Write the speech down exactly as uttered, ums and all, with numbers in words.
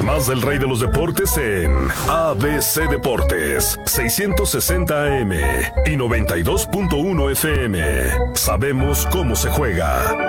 Más del rey de los deportes en A B C Deportes, seiscientos sesenta A M y noventa y dos punto uno F M. Sabemos cómo se juega.